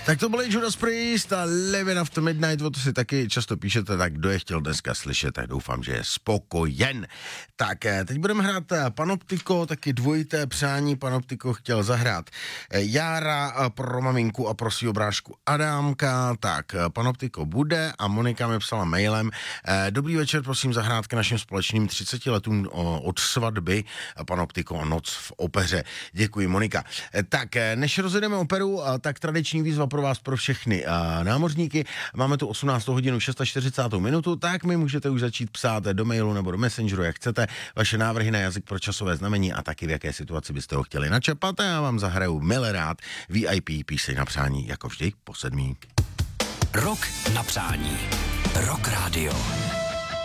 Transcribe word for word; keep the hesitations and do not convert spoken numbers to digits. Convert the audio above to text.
Tak to byly Judas Priest a Living After Midnight, o to si taky často píšete, tak kdo je chtěl dneska slyšet, tak doufám, že je spokojen. Tak teď budeme hrát Panoptiko, taky dvojité přání. Panoptiko chtěl zahrát Jára pro maminku a pro svýho brášku Adámka, tak Panoptiko bude a Monika mi psala mailem. Dobrý večer, prosím zahrát k našim společným třiceti letům od svatby Panoptiko a noc v opeře. Děkuji, Monika. Tak než rozjedeme operu, tak tradiční výzva pro vás, pro všechny námořníky. Máme tu osmnáctou hodinu čtyřicátou šestou minutu, tak mi můžete už začít psát do mailu nebo do Messengeru, jak chcete, vaše návrhy na jazyk pro časové znamení a taky v jaké situaci byste ho chtěli načapat a já vám zahraju milé rád V I P píseň na přání, jako vždy po sedmí. Rok na přání. Rock Radio.